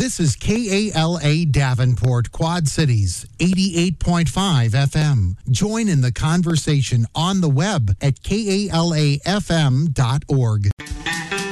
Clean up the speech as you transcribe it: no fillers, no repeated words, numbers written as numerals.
This is KALA Davenport, Quad Cities, 88.5 FM. Join in the conversation on the web at kalafm.org.